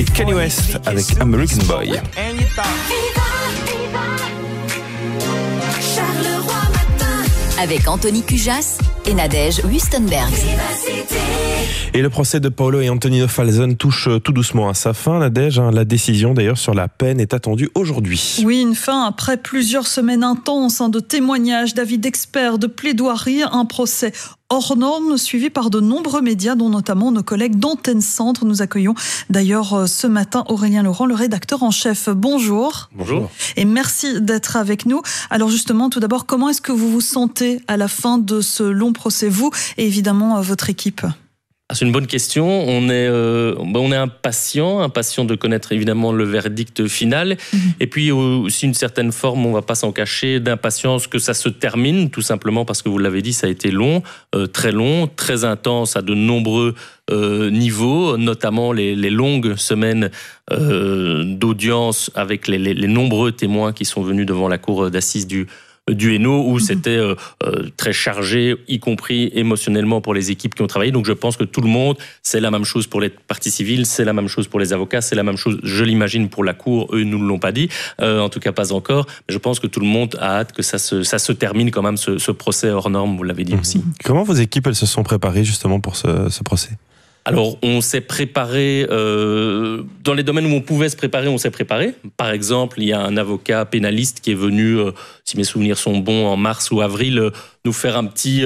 Kanye West avec American Boy. Avec Anthony Cujas et Nadège Wüstenberg. Et le procès de Paolo et Antonino Falzon touche tout doucement à sa fin. Nadège, la décision d'ailleurs sur la peine est attendue aujourd'hui. Oui, une fin après plusieurs semaines intenses de témoignages, d'avis d'experts, de plaidoiries, un procès hors norme suivi par de nombreux médias, dont notamment nos collègues d'Antenne Centre. Nous accueillons d'ailleurs ce matin Aurélien Laurent, le rédacteur en chef. Bonjour. Bonjour. Et merci d'être avec nous. Alors justement, tout d'abord, comment est-ce que vous vous sentez à la fin de ce long procès, vous et évidemment votre équipe ? C'est une bonne question. On est impatient de connaître évidemment le verdict final. Et puis aussi une certaine forme, on ne va pas s'en cacher, d'impatience que ça se termine, tout simplement parce que vous l'avez dit, ça a été long, très intense à de nombreux niveaux, notamment les longues semaines d'audience avec les nombreux témoins qui sont venus devant la cour d'assises du Hainaut, où c'était très chargé, y compris émotionnellement pour les équipes qui ont travaillé. Donc je pense que tout le monde, c'est la même chose pour les parties civiles, c'est la même chose pour les avocats, c'est la même chose, je l'imagine, pour la Cour. Eux ne nous l'ont pas dit, en tout cas pas encore. Mais je pense que tout le monde a hâte que ça se termine quand même, ce procès hors norme, vous l'avez dit aussi. Comment vos équipes elles se sont préparées justement pour ce procès ? Alors, on s'est préparé, dans les domaines où on pouvait se préparer, on s'est préparé. Par exemple, il y a un avocat pénaliste qui est venu, si mes souvenirs sont bons, en mars ou avril, nous faire un petit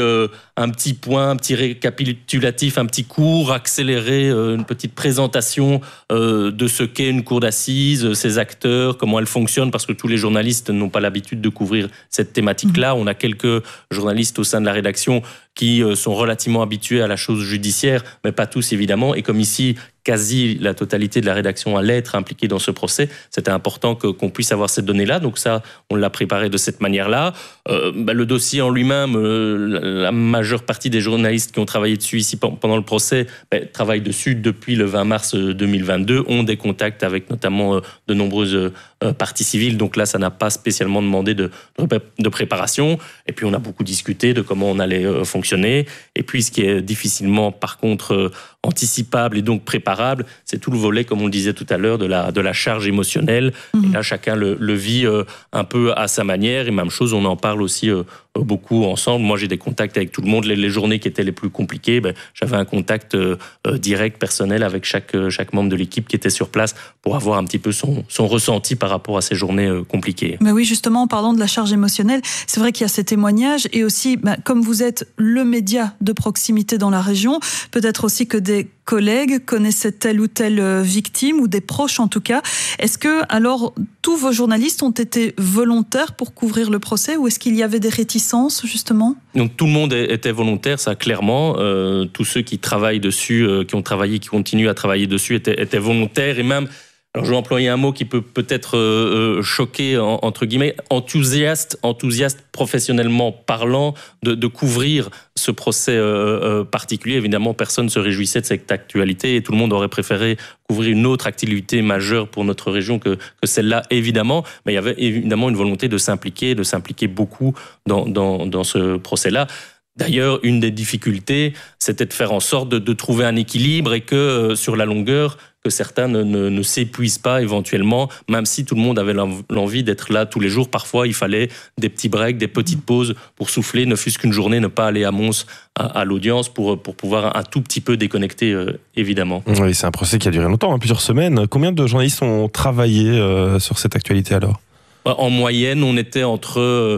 point, un petit récapitulatif, un petit cours accéléré, une petite présentation de ce qu'est une cour d'assises, ses acteurs, comment elle fonctionne, parce que tous les journalistes n'ont pas l'habitude de couvrir cette thématique-là. On a quelques journalistes au sein de la rédaction qui sont relativement habitués à la chose judiciaire, mais pas tous évidemment. Et comme ici, quasi la totalité de la rédaction allait être impliquée dans ce procès, c'était important qu'on puisse avoir cette donnée-là. Donc ça, on l'a préparé de cette manière-là. Le dossier en lui-même, la majeure partie des journalistes qui ont travaillé dessus ici pendant le procès travaillent dessus depuis le 20 mars 2022, ont des contacts avec notamment de nombreuses parties civiles. Donc là, ça n'a pas spécialement demandé de préparation. Et puis on a beaucoup discuté de comment on allait fonctionner. Et puis ce qui est difficilement, par contre, anticipable et donc préparable, c'est tout le volet, comme on le disait tout à l'heure, de la charge émotionnelle. Et là, chacun le vit un peu à sa manière. Et même chose, on en parle aussi beaucoup ensemble. Moi, j'ai des contacts avec tout le monde. Les journées qui étaient les plus compliquées, j'avais un contact direct, personnel, avec chaque membre de l'équipe qui était sur place pour avoir un petit peu son ressenti par rapport à ces journées compliquées. Mais oui, justement, en parlant de la charge émotionnelle, c'est vrai qu'il y a ces témoignages et aussi, comme vous êtes le média de proximité dans la région, peut-être aussi que des collègues connaissaient telle ou telle victime, ou des proches en tout cas. Est-ce que, alors, tous vos journalistes ont été volontaires pour couvrir le procès, ou est-ce qu'il y avait des réticences, justement ? Donc tout le monde était volontaire, ça clairement. Tous ceux qui travaillent dessus, qui ont travaillé, qui continuent à travailler dessus, étaient volontaires, et même... Alors, je vais employer un mot qui peut-être choquer, entre guillemets, enthousiaste professionnellement parlant, de couvrir ce procès particulier. Évidemment, personne ne se réjouissait de cette actualité et tout le monde aurait préféré couvrir une autre activité majeure pour notre région que celle-là, évidemment. Mais il y avait évidemment une volonté de s'impliquer beaucoup dans ce procès-là. D'ailleurs, une des difficultés, c'était de faire en sorte de trouver un équilibre et que sur la longueur, que certains ne s'épuisent pas éventuellement, même si tout le monde avait l'envie d'être là tous les jours. Parfois, il fallait des petits breaks, des petites pauses pour souffler, ne fût-ce qu'une journée, ne pas aller à Mons à l'audience pour pouvoir un tout petit peu déconnecter, évidemment. Oui, c'est un procès qui a duré longtemps, plusieurs semaines. Combien de journalistes ont travaillé sur cette actualité alors ? En moyenne, on était entre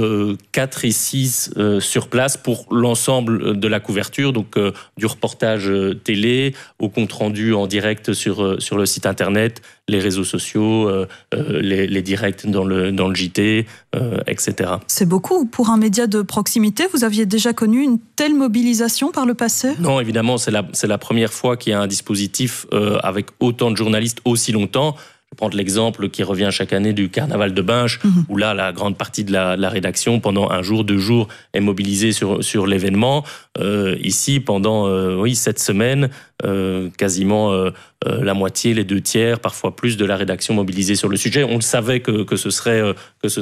4 et 6 sur place pour l'ensemble de la couverture, donc du reportage télé au compte-rendu en direct sur le site internet, les réseaux sociaux, les directs dans le JT, etc. C'est beaucoup pour un média de proximité. Vous aviez déjà connu une telle mobilisation par le passé ? Non, évidemment, c'est la première fois qu'il y a un dispositif avec autant de journalistes aussi longtemps. Je vais prendre l'exemple qui revient chaque année du carnaval de Binche, où là, la grande partie de la rédaction, pendant 1 jour, 2 jours, est mobilisée sur l'événement. Ici, pendant 7 semaines, quasiment la moitié, les 2/3, parfois plus de la rédaction mobilisée sur le sujet. On le savait que ce serait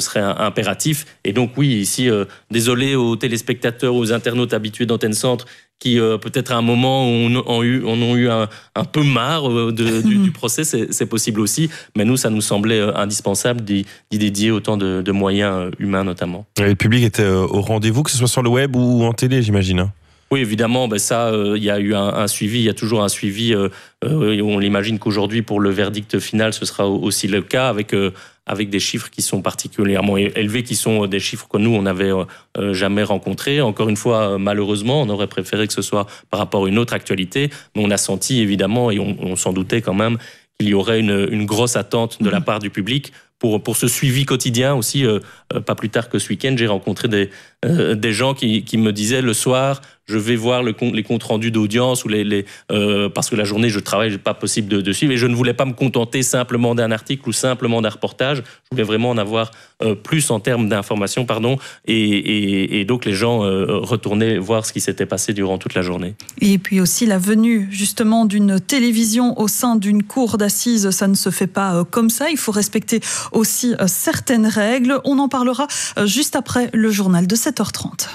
impératif. Et donc oui, ici, désolé aux téléspectateurs, aux internautes habitués d'Antenne Centre qui peut-être à un moment ont eu un peu marre du procès, c'est possible aussi. Mais nous, ça nous semblait indispensable d'y dédier autant de moyens humains notamment. Et le public était au rendez-vous, que ce soit sur le web ou en télé, j'imagine. Oui, évidemment, ça, il y a eu un suivi, il y a toujours un suivi. On l'imagine qu'aujourd'hui, pour le verdict final, ce sera aussi le cas avec des chiffres qui sont particulièrement élevés, qui sont des chiffres que nous, on n'avait jamais rencontrés. Encore une fois, malheureusement, on aurait préféré que ce soit par rapport à une autre actualité, mais on a senti évidemment, et on s'en doutait quand même, qu'il y aurait une grosse attente de la part du public pour ce suivi quotidien aussi. Pas plus tard que ce week-end, j'ai rencontré des gens qui me disaient le soir, je vais voir les comptes rendus d'audience ou parce que la journée je travaille, c'est pas possible de suivre, et je ne voulais pas me contenter simplement d'un article ou simplement d'un reportage. Je voulais vraiment en avoir plus en termes d'informations, et donc les gens retournaient voir ce qui s'était passé durant toute la journée. Et puis aussi la venue justement d'une télévision au sein d'une cour d'assises, ça ne se fait pas comme ça. Il faut respecter aussi certaines règles. On en parlera juste après le journal de 7h30.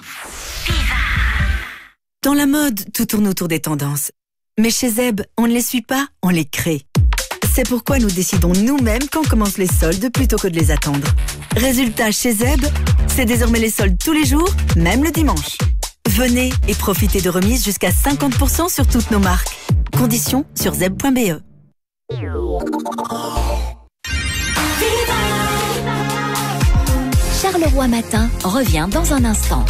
Dans la mode, tout tourne autour des tendances. Mais chez Zeb, on ne les suit pas, on les crée. C'est pourquoi nous décidons nous-mêmes quand commencent les soldes plutôt que de les attendre. Résultat, chez Zeb, c'est désormais les soldes tous les jours, même le dimanche. Venez et profitez de remises jusqu'à 50% sur toutes nos marques. Conditions sur zeb.be. Charleroi Matin revient dans un instant.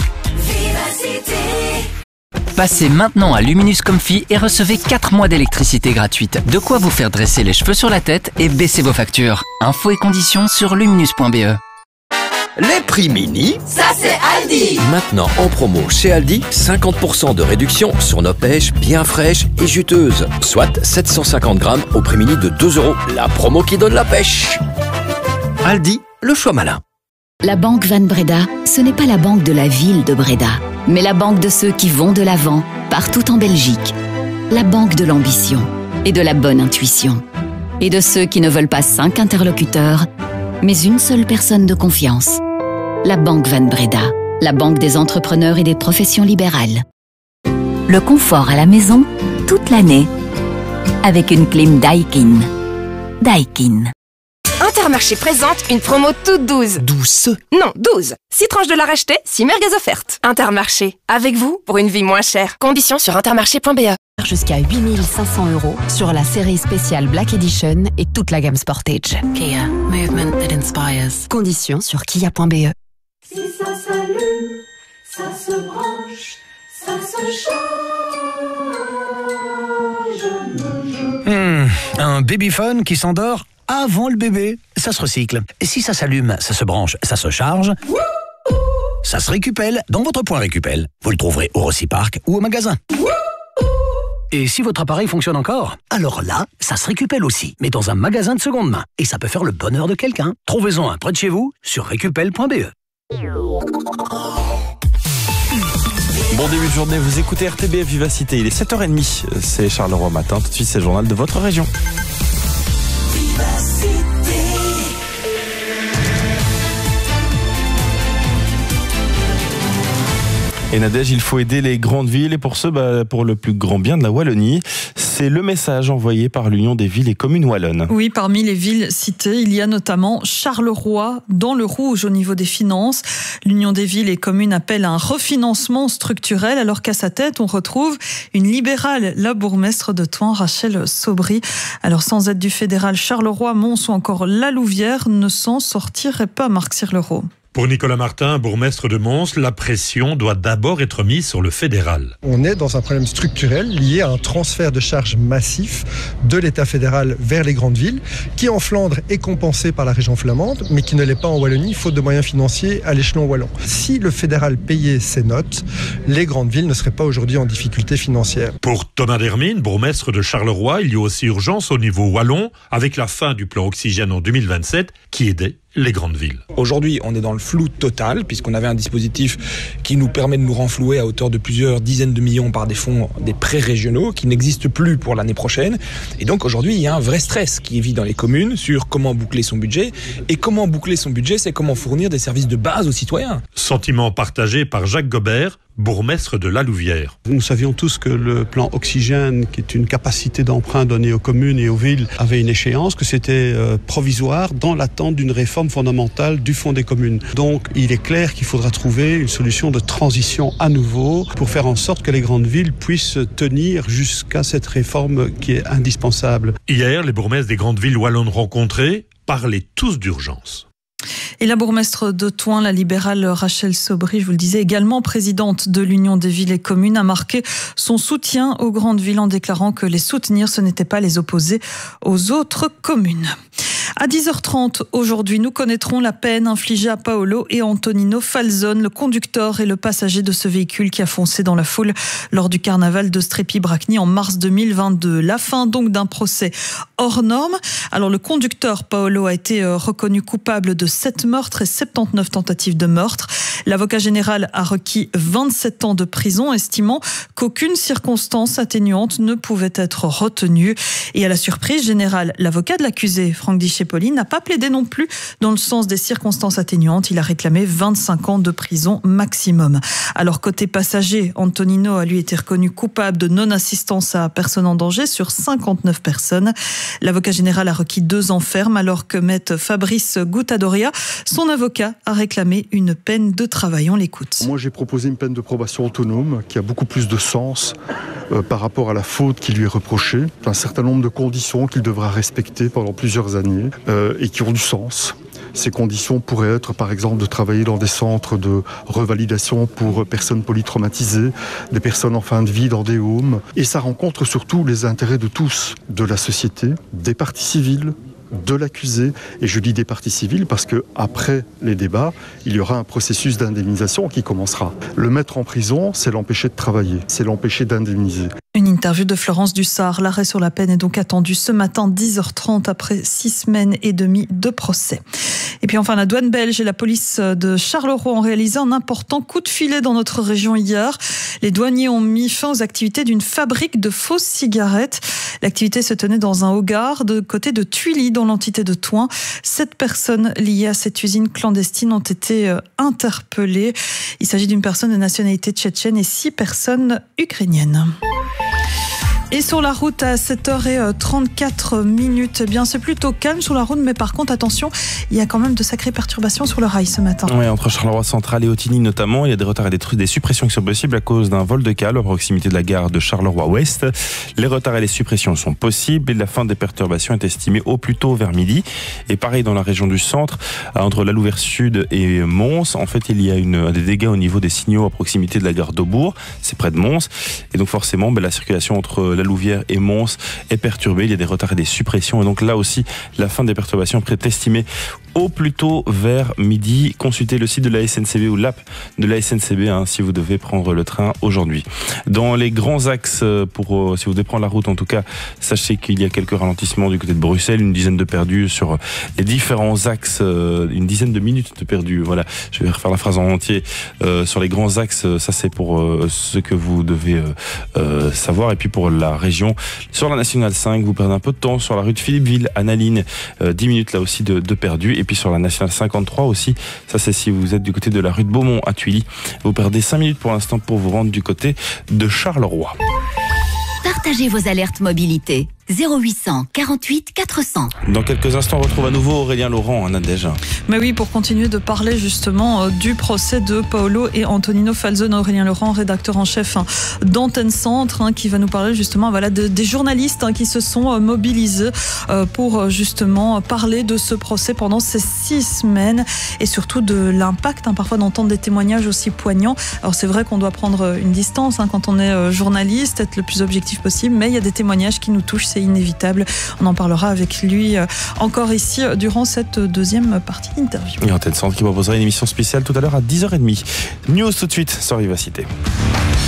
Passez maintenant à Luminous Comfy et recevez 4 mois d'électricité gratuite. De quoi vous faire dresser les cheveux sur la tête et baisser vos factures. Infos et conditions sur luminous.be. Les prix mini, ça c'est Aldi. Maintenant en promo chez Aldi, 50% de réduction sur nos pêches bien fraîches et juteuses. Soit 750 grammes au prix mini de 2 €. La promo qui donne la pêche. Aldi, le choix malin. La Banque Van Breda, ce n'est pas la banque de la ville de Breda, mais la banque de ceux qui vont de l'avant, partout en Belgique. La banque de l'ambition et de la bonne intuition. Et de ceux qui ne veulent pas 5 interlocuteurs, mais une seule personne de confiance. La Banque Van Breda, la banque des entrepreneurs et des professions libérales. Le confort à la maison, toute l'année, avec une clim Daikin. Daikin. Intermarché présente une promo toute 12. 12? Non, 12. 6 tranches de la racheter, 6 merguez offertes. Intermarché, avec vous pour une vie moins chère. Conditions sur intermarché.be. Jusqu'à 8 500 € sur la série spéciale Black Edition et toute la gamme Sportage. Kia, movement that inspires. Conditions sur kia.be. Si ça s'allume, ça se branche, ça se charge. Un babyphone qui s'endort avant le bébé, ça se recycle. Et si ça s'allume, ça se branche, ça se charge, ça se récupelle dans votre point Récupel. Vous le trouverez au Rocipark ou au magasin. Et si votre appareil fonctionne encore, alors là, ça se récupelle aussi, mais dans un magasin de seconde main. Et ça peut faire le bonheur de quelqu'un. Trouvez-en un près de chez vous sur récupel.be. Bon début de journée, vous écoutez RTBF Vivacité, il est 7h30, c'est Charleroi Matin, tout de suite c'est le journal de votre région. Et Nadège, il faut aider les grandes villes et pour ce, pour le plus grand bien de la Wallonie. C'est le message envoyé par l'Union des villes et communes wallonnes. Oui, parmi les villes citées, il y a notamment Charleroi dans le rouge au niveau des finances. L'Union des villes et communes appelle à un refinancement structurel alors qu'à sa tête, on retrouve une libérale, la bourgmestre de Thouars, Rachel Sobry. Alors sans aide du fédéral, Charleroi, Mons ou encore La Louvière ne s'en sortirait pas, Marc Sirlereau. Pour Nicolas Martin, bourgmestre de Mons, la pression doit d'abord être mise sur le fédéral. On est dans un problème structurel lié à un transfert de charges massif de l'État fédéral vers les grandes villes, qui en Flandre est compensé par la région flamande, mais qui ne l'est pas en Wallonie, faute de moyens financiers à l'échelon wallon. Si le fédéral payait ses notes, les grandes villes ne seraient pas aujourd'hui en difficulté financière. Pour Thomas Dermine, bourgmestre de Charleroi, il y a aussi urgence au niveau wallon, avec la fin du plan Oxygène en 2027, qui aidait les grandes villes. Aujourd'hui, on est dans le flou total, puisqu'on avait un dispositif qui nous permet de nous renflouer à hauteur de plusieurs dizaines de millions par des fonds, des prêts régionaux, qui n'existent plus pour l'année prochaine. Et donc aujourd'hui, il y a un vrai stress qui vit dans les communes sur comment boucler son budget. Et comment boucler son budget, c'est comment fournir des services de base aux citoyens. Sentiment partagé par Jacques Gobert, bourgmestre de La Louvière. Nous savions tous que le plan oxygène, qui est une capacité d'emprunt donnée aux communes et aux villes, avait une échéance, que c'était provisoire dans l'attente d'une réforme fondamentale du fonds des communes. Donc il est clair qu'il faudra trouver une solution de transition à nouveau pour faire en sorte que les grandes villes puissent tenir jusqu'à cette réforme qui est indispensable. Hier, les bourgmestres des grandes villes wallonnes rencontrées parlaient tous d'urgence. Et la bourgmestre de Thoin, la libérale Rachel Sobry, je vous le disais, également présidente de l'Union des villes et communes, a marqué son soutien aux grandes villes en déclarant que les soutenir, ce n'était pas les opposer aux autres communes. À 10h30 aujourd'hui, nous connaîtrons la peine infligée à Paolo et Antonino Falzone, le conducteur et le passager de ce véhicule qui a foncé dans la foule lors du carnaval de Strépy-Bracny en mars 2022. La fin donc d'un procès hors norme. Alors le conducteur Paolo a été reconnu coupable de 7 meurtres et 79 tentatives de meurtre. L'avocat général a requis 27 ans de prison, estimant qu'aucune circonstance atténuante ne pouvait être retenue. Et à la surprise générale, l'avocat de l'accusé, Franck Discépoli, n'a pas plaidé non plus dans le sens des circonstances atténuantes. Il a réclamé 25 ans de prison maximum. Alors côté passager, Antonino a lui été reconnu coupable de non-assistance à personne en danger sur 59 personnes. L'avocat général a requis 2 ans ferme, alors que maître Fabrice Goutadoria, son avocat, a réclamé une peine de travail. On l'écoute. Moi, j'ai proposé une peine de probation autonome qui a beaucoup plus de sens par rapport à la faute qui lui est reprochée. Un certain nombre de conditions qu'il devra respecter pendant plusieurs années et qui ont du sens. Ces conditions pourraient être, par exemple, de travailler dans des centres de revalidation pour personnes polytraumatisées, des personnes en fin de vie dans des homes. Et ça rencontre surtout les intérêts de tous, de la société, des parties civiles, de l'accusé, et je dis des parties civiles parce que après les débats, il y aura un processus d'indemnisation qui commencera. Le mettre en prison, c'est l'empêcher de travailler, c'est l'empêcher d'indemniser. Une interview de Florence Dussart. L'arrêt sur la peine est donc attendu ce matin 10h30 après 6 semaines et demie de procès. Et puis enfin, la douane belge et la police de Charleroi ont réalisé un important coup de filet dans notre région hier. Les douaniers ont mis fin aux activités d'une fabrique de fausses cigarettes. L'activité se tenait dans un hangar de côté de Tuilly, dans l'entité de Thoin. 7 personnes liées à cette usine clandestine ont été interpellées. Il s'agit d'une personne de nationalité tchétchène et 6 personnes ukrainiennes. Et sur la route à 7h34, eh bien c'est plutôt calme sur la route, mais par contre attention, il y a quand même de sacrées perturbations sur le rail ce matin. Oui, entre Charleroi Central et Otigny notamment, il y a des retards et des suppressions qui sont possibles à cause d'un vol de cale à proximité de la gare de Charleroi Ouest. Les retards et les suppressions sont possibles et la fin des perturbations est estimée au plus tôt vers midi. Et pareil dans la région du centre, entre la Louvière Sud et Mons, en fait il y a des dégâts au niveau des signaux à proximité de la gare d'Aubourg, c'est près de Mons, et donc forcément la circulation entre la Louvière et Mons est perturbée, il y a des retards et des suppressions, et donc là aussi la fin des perturbations est estimée au plus tôt vers midi. Consultez le site de la SNCB ou l'app de la SNCB si vous devez prendre le train aujourd'hui. Dans les grands axes, si vous devez prendre la route en tout cas, sachez qu'il y a quelques ralentissements du côté de Bruxelles, une dizaine de perdus sur les différents axes, une dizaine de minutes de perdus. Voilà, je vais refaire la phrase en entier. Sur les grands axes, ça c'est pour ce que vous devez savoir. Et puis pour la région, sur la Nationale 5, vous perdez un peu de temps. Sur la rue de Philippeville, à Naline, 10 minutes là aussi de perdus. Et puis sur la Nationale 53 aussi, ça c'est si vous êtes du côté de la rue de Beaumont à Tuilly, vous perdez 5 minutes pour l'instant pour vous rendre du côté de Charleroi. Partagez vos alertes mobilité. 0800 48 400. Dans quelques instants, on retrouve à nouveau Aurélien Laurent, Nadège. Mais oui, pour continuer de parler justement du procès de Paolo et Antonino Falzone. Aurélien Laurent, rédacteur en chef d'Antenne Centre, qui va nous parler justement des journalistes qui se sont mobilisés pour justement parler de ce procès pendant ces 6 semaines et surtout de l'impact parfois d'entendre des témoignages aussi poignants. Alors c'est vrai qu'on doit prendre une distance quand on est journaliste, être le plus objectif possible, mais il y a des témoignages qui nous touchent, c'est inévitable. On en parlera avec lui encore ici durant cette deuxième partie d'interview. Et Antenne Centre qui proposera une émission spéciale tout à l'heure à 10h30. News tout de suite sur Vivacité.